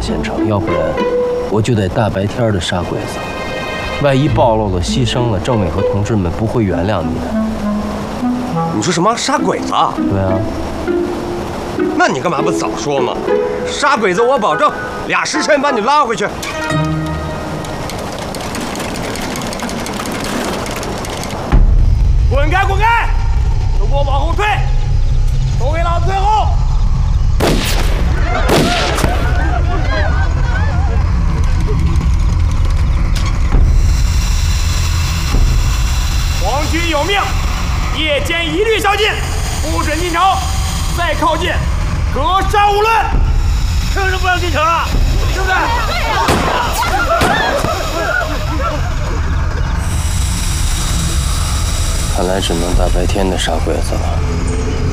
现场，要不然我就得大白天的杀鬼子。万一暴露了、牺牲了，政委和同志们不会原谅你的。 你说什么杀鬼子啊？ 对啊。 那你干嘛不早说嘛？杀鬼子我保证2时辰把你拉回去。 滚开！滚开！都给我往后退！都给老子退后！皇军有命，夜间一律宵禁，不准进城。再靠近，格杀勿论。凭什么不让进城啊？对不对？ 看来只能大白天的杀鬼子了。